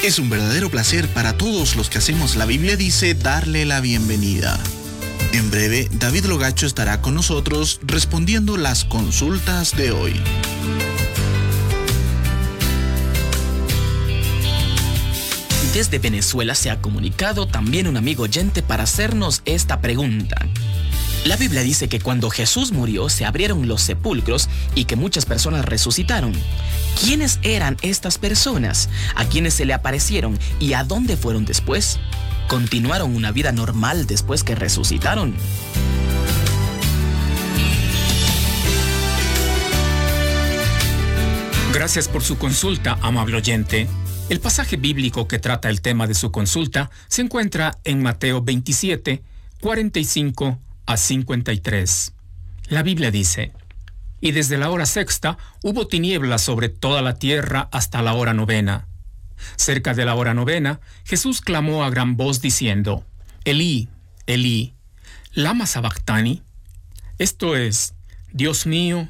Es un verdadero placer para todos los que hacemos La Biblia Dice darle la bienvenida. En breve, David Logacho estará con nosotros respondiendo las consultas de hoy. Desde Venezuela se ha comunicado también un amigo oyente para hacernos esta pregunta. La Biblia dice que cuando Jesús murió se abrieron los sepulcros y que muchas personas resucitaron. ¿Quiénes eran estas personas? ¿A quiénes se le aparecieron? ¿Y a dónde fueron después? ¿Continuaron una vida normal después que resucitaron? Gracias por su consulta, amable oyente. El pasaje bíblico que trata el tema de su consulta se encuentra en Mateo 27, 45 a 53. La Biblia dice: Y desde la hora sexta hubo tinieblas sobre toda la tierra hasta la hora novena. Cerca de la hora novena, Jesús clamó a gran voz diciendo: Elí, Elí, lama sabactani. Esto es: Dios mío,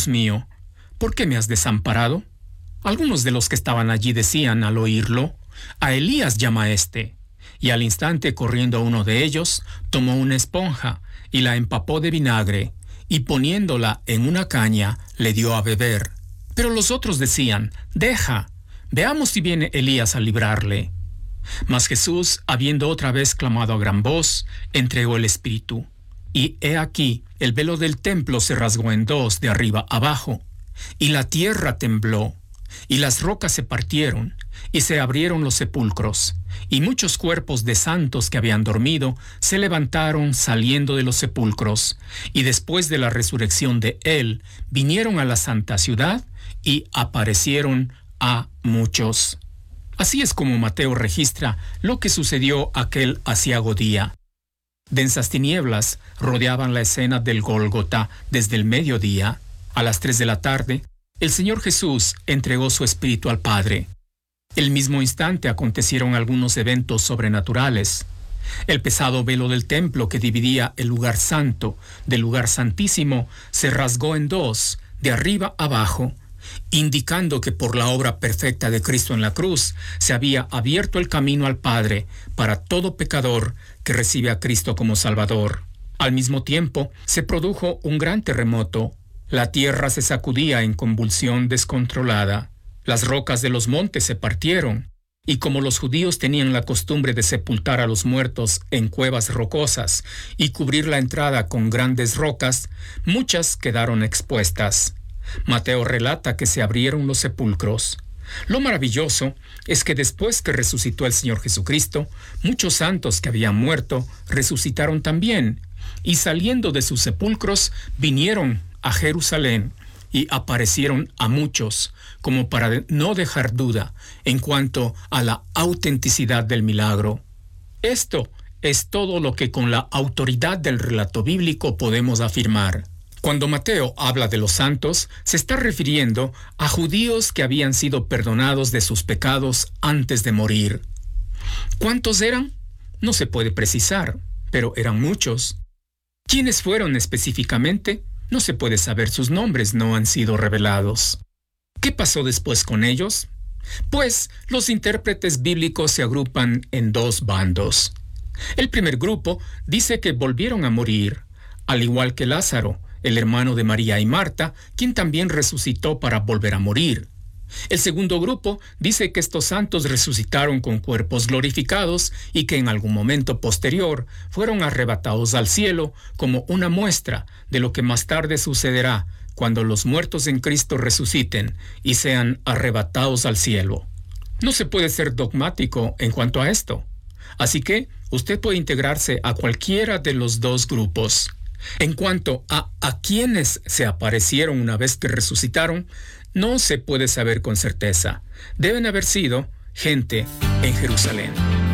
¿por qué me has desamparado? Algunos de los que estaban allí decían al oírlo: A Elías llama éste. Y al instante, corriendo uno de ellos, tomó una esponja y la empapó de vinagre, y poniéndola en una caña, le dio a beber. Pero los otros decían: Deja, veamos si viene Elías a librarle. Mas Jesús, habiendo otra vez clamado a gran voz, entregó el espíritu. Y he aquí, el velo del templo se rasgó en dos de arriba abajo, y la tierra tembló, y las rocas se partieron, y se abrieron los sepulcros, y muchos cuerpos de santos que habían dormido se levantaron saliendo de los sepulcros, y después de la resurrección de él, vinieron a la santa ciudad y aparecieron a muchos. Así es como Mateo registra lo que sucedió aquel aciago día. Densas tinieblas rodeaban la escena del Gólgota desde el mediodía. A las 3 de la tarde, el Señor Jesús entregó su espíritu al Padre. El mismo instante acontecieron algunos eventos sobrenaturales. El pesado velo del templo que dividía el lugar santo del lugar santísimo se rasgó en dos, de arriba abajo, indicando que por la obra perfecta de Cristo en la cruz se había abierto el camino al Padre para todo pecador que recibe a Cristo como Salvador. Al mismo tiempo, se produjo un gran terremoto. La tierra se sacudía en convulsión descontrolada. Las rocas de los montes se partieron, y como los judíos tenían la costumbre de sepultar a los muertos en cuevas rocosas y cubrir la entrada con grandes rocas, muchas quedaron expuestas. Mateo relata que se abrieron los sepulcros. Lo maravilloso es que después que resucitó el Señor Jesucristo, muchos santos que habían muerto resucitaron también, y saliendo de sus sepulcros vinieron a Jerusalén y aparecieron a muchos, como para no dejar duda en cuanto a la autenticidad del milagro. Esto es todo lo que con la autoridad del relato bíblico podemos afirmar. Cuando Mateo habla de los santos, se está refiriendo a judíos que habían sido perdonados de sus pecados antes de morir. ¿Cuántos eran? No se puede precisar, pero eran muchos. ¿Quiénes fueron específicamente? No se puede saber, sus nombres no han sido revelados. ¿Qué pasó después con ellos? Pues los intérpretes bíblicos se agrupan en dos bandos. El primer grupo dice que volvieron a morir, al igual que Lázaro, el hermano de María y Marta, quien también resucitó para volver a morir. El segundo grupo dice que estos santos resucitaron con cuerpos glorificados y que en algún momento posterior fueron arrebatados al cielo como una muestra de lo que más tarde sucederá cuando los muertos en Cristo resuciten y sean arrebatados al cielo. No se puede ser dogmático en cuanto a esto, así que usted puede integrarse a cualquiera de los dos grupos. En cuanto a quienes se aparecieron una vez que resucitaron, no se puede saber con certeza. Deben haber sido gente en Jerusalén.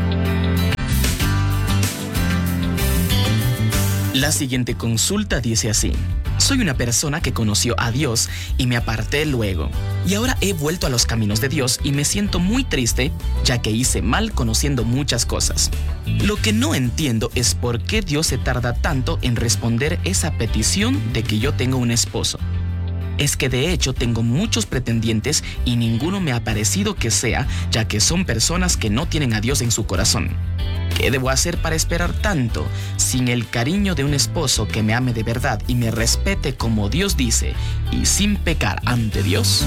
La siguiente consulta dice así: Soy una persona que conoció a Dios y me aparté luego. Y ahora he vuelto a los caminos de Dios y me siento muy triste, ya que hice mal conociendo muchas cosas. Lo que no entiendo es por qué Dios se tarda tanto en responder esa petición de que yo tenga un esposo. es que de hecho tengo muchos pretendientes y ninguno me ha parecido que sea, ya que son personas que no tienen a Dios en su corazón. ¿Qué debo hacer para esperar tanto sin el cariño de un esposo que me ame de verdad y me respete como Dios dice y sin pecar ante Dios?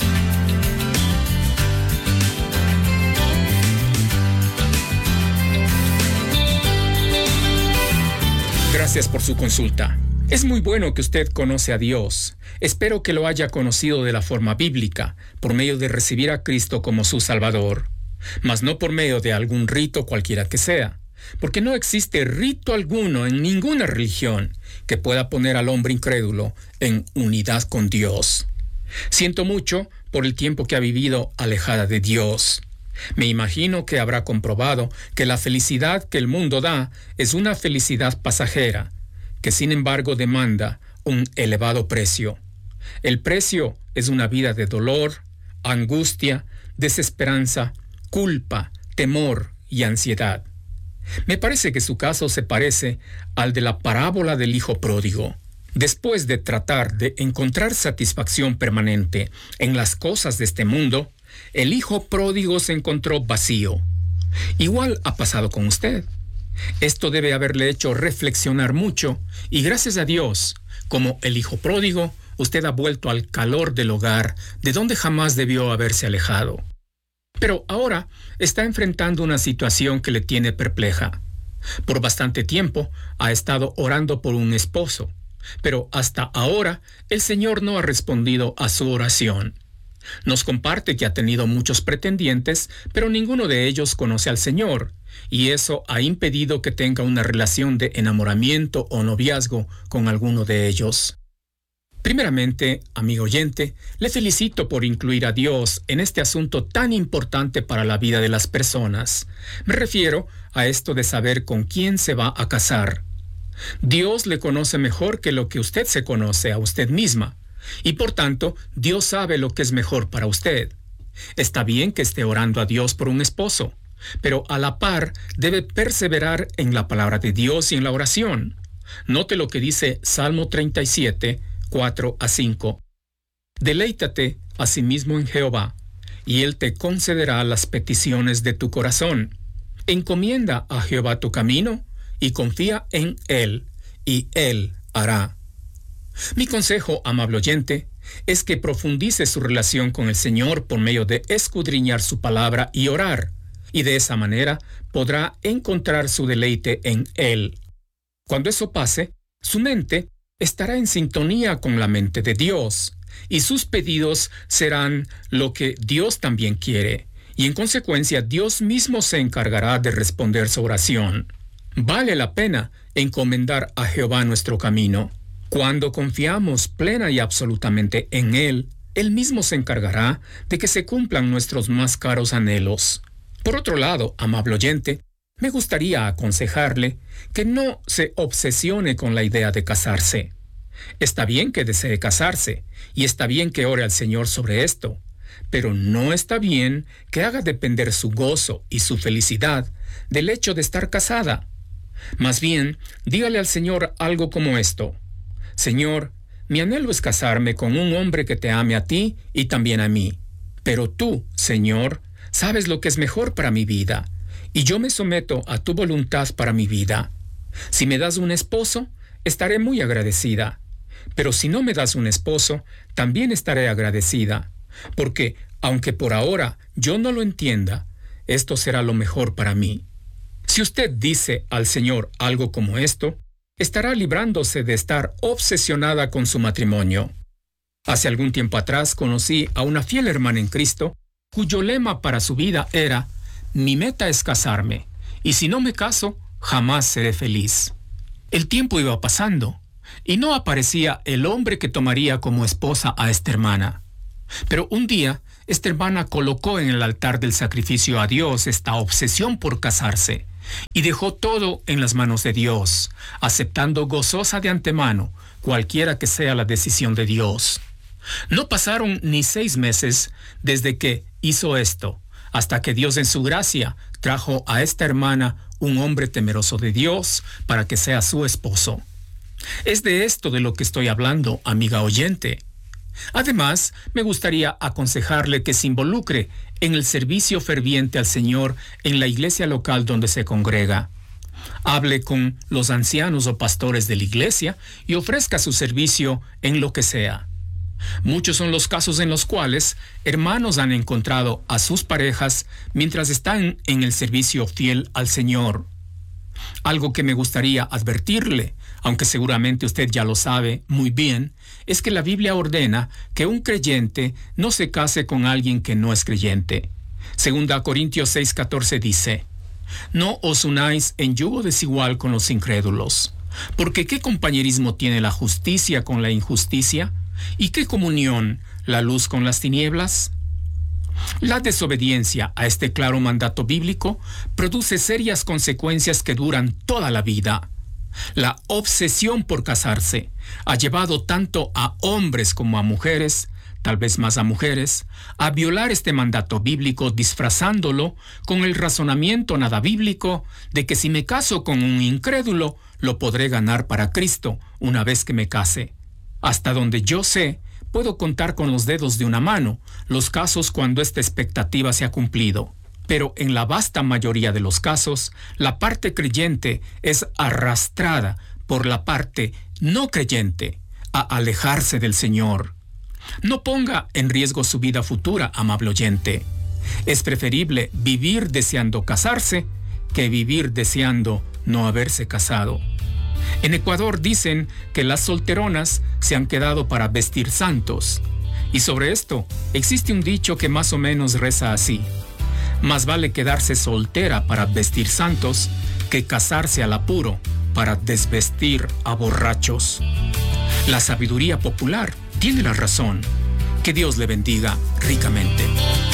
Gracias por su consulta. Es muy bueno que usted conoce a Dios. Espero que lo haya conocido de la forma bíblica, por medio de recibir a Cristo como su Salvador, mas no por medio de algún rito cualquiera que sea, porque no existe rito alguno en ninguna religión que pueda poner al hombre incrédulo en unidad con Dios. Siento mucho por el tiempo que ha vivido alejada de Dios. Me imagino que habrá comprobado que la felicidad que el mundo da es una felicidad pasajera, que sin embargo demanda un elevado precio. El precio es una vida de dolor, angustia, desesperanza, culpa, temor y ansiedad. Me parece que su caso se parece al de la parábola del hijo pródigo. Después de tratar de encontrar satisfacción permanente en las cosas de este mundo, el hijo pródigo se encontró vacío. Igual ha pasado con usted. Esto debe haberle hecho reflexionar mucho y gracias a Dios, como el hijo pródigo, usted ha vuelto al calor del hogar de donde jamás debió haberse alejado. Pero ahora está enfrentando una situación que le tiene perpleja. Por bastante tiempo ha estado orando por un esposo, pero hasta ahora el Señor no ha respondido a su oración. Nos comparte que ha tenido muchos pretendientes, pero ninguno de ellos conoce al Señor, y eso ha impedido que tenga una relación de enamoramiento o noviazgo con alguno de ellos. Primeramente, amigo oyente, le felicito por incluir a Dios en este asunto tan importante para la vida de las personas. Me refiero a esto de saber con quién se va a casar. Dios le conoce mejor que lo que usted se conoce a usted misma. Y por tanto, Dios sabe lo que es mejor para usted. Está bien que esté orando a Dios por un esposo, pero a la par debe perseverar en la palabra de Dios y en la oración. Note lo que dice Salmo 37, 4 a 5. Deleítate asimismo en Jehová, y Él te concederá las peticiones de tu corazón. Encomienda a Jehová tu camino, y confía en Él, y Él hará. Mi consejo, amable oyente, es que profundice su relación con el Señor por medio de escudriñar su palabra y orar, y de esa manera podrá encontrar su deleite en Él. Cuando eso pase, su mente estará en sintonía con la mente de Dios, y sus pedidos serán lo que Dios también quiere, y en consecuencia Dios mismo se encargará de responder su oración. Vale la pena encomendar a Jehová nuestro camino. Cuando confiamos plena y absolutamente en Él, Él mismo se encargará de que se cumplan nuestros más caros anhelos. Por otro lado, amable oyente, me gustaría aconsejarle que no se obsesione con la idea de casarse. Está bien que desee casarse, y está bien que ore al Señor sobre esto, pero no está bien que haga depender su gozo y su felicidad del hecho de estar casada. Más bien, dígale al Señor algo como esto: Señor, mi anhelo es casarme con un hombre que te ame a ti y también a mí. Pero tú, Señor, sabes lo que es mejor para mi vida, y yo me someto a tu voluntad para mi vida. Si me das un esposo, estaré muy agradecida. Pero si no me das un esposo, también estaré agradecida, porque, aunque por ahora yo no lo entienda, esto será lo mejor para mí. Si usted dice al Señor algo como esto, estará librándose de estar obsesionada con su matrimonio. Hace algún tiempo atrás conocí a una fiel hermana en Cristo, cuyo lema para su vida era: mi meta es casarme, y si no me caso, jamás seré feliz. El tiempo iba pasando, y no aparecía el hombre que tomaría como esposa a esta hermana. Pero un día, esta hermana colocó en el altar del sacrificio a Dios esta obsesión por casarse, y dejó todo en las manos de Dios, aceptando gozosa de antemano cualquiera que sea la decisión de Dios. No pasaron ni 6 meses desde que hizo esto, hasta que Dios en su gracia trajo a esta hermana un hombre temeroso de Dios para que sea su esposo. Es de esto de lo que estoy hablando, amiga oyente. Además, me gustaría aconsejarle que se involucre en el servicio ferviente al Señor en la iglesia local donde se congrega. Hable con los ancianos o pastores de la iglesia y ofrezca su servicio en lo que sea. Muchos son los casos en los cuales hermanos han encontrado a sus parejas mientras están en el servicio fiel al Señor. Algo que me gustaría advertirle, aunque seguramente usted ya lo sabe muy bien, es que la Biblia ordena que un creyente no se case con alguien que no es creyente. 2 Corintios 6:14 dice: «No os unáis en yugo desigual con los incrédulos, porque ¿qué compañerismo tiene la justicia con la injusticia? ¿Y qué comunión la luz con las tinieblas?» La desobediencia a este claro mandato bíblico produce serias consecuencias que duran toda la vida. La obsesión por casarse ha llevado tanto a hombres como a mujeres, tal vez más a mujeres, a violar este mandato bíblico disfrazándolo con el razonamiento nada bíblico de que si me caso con un incrédulo, lo podré ganar para Cristo una vez que me case. Hasta donde yo sé, puedo contar con los dedos de una mano los casos cuando esta expectativa se ha cumplido. Pero en la vasta mayoría de los casos, la parte creyente es arrastrada por la parte no creyente a alejarse del Señor. No ponga en riesgo su vida futura, amable oyente. Es preferible vivir deseando casarse que vivir deseando no haberse casado. En Ecuador dicen que las solteronas se han quedado para vestir santos. Y sobre esto existe un dicho que más o menos reza así: más vale quedarse soltera para vestir santos que casarse al apuro para desvestir a borrachos. La sabiduría popular tiene la razón. Que Dios le bendiga ricamente.